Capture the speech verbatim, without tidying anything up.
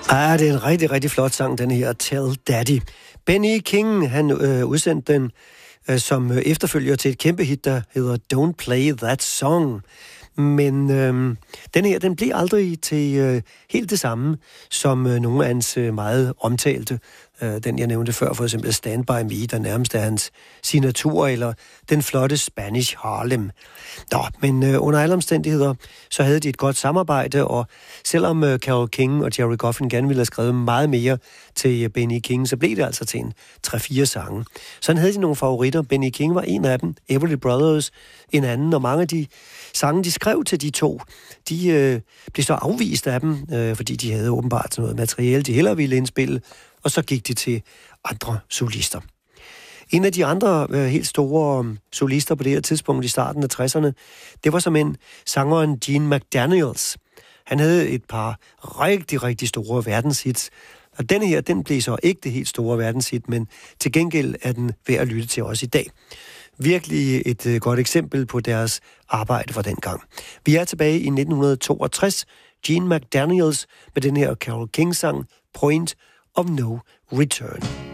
Ah, det er en rigtig, rigtig flot sang, den her Tell Daddy. Benny King, han øh, udsendte den øh, som efterfølger til et kæmpe hit, der hedder Don't Play That Song. Men øh, den her, den blev aldrig til øh, helt det samme, som øh, nogle af hans øh, meget omtalte. Øh, den, jeg nævnte før, for eksempel Stand By Me, der nærmest er hans signatur, eller den flotte Spanish Harlem. Nå, men øh, under alle omstændigheder, så havde de et godt samarbejde, og selvom øh, Carole King og Jerry Goffin gerne ville have skrevet meget mere til øh, Benny King, så blev det altså til en tre-fire sange. Sådan havde de nogle favoritter. Benny King var en af dem, Everly Brothers en anden, og mange af de sange, de skrev til de to, de øh, blev så afvist af dem, øh, fordi de havde åbenbart noget materiale, de hellere ville indspille, og så gik de til andre solister. En af de andre øh, helt store øh, solister på det her tidspunkt i starten af tresserne, det var som en sangeren Gene McDaniels. Han havde et par rigtig, rigtig store verdenshits, og denne her, den blev så ikke det helt store verdenshit, men til gengæld er den værd at lytte til også i dag. Virkelig et øh, godt eksempel på deres arbejde fra dengang. Vi er tilbage i nitten toogtres. Gene McDaniels med den her Carole King-sang Point of No Return.